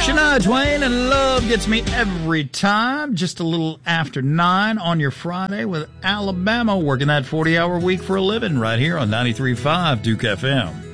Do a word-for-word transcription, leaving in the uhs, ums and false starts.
Shania Twain and Love Gets Me Every Time. Just a little after nine on your Friday with Alabama, working that forty-hour week for a living right here on ninety-three point five Duke F M.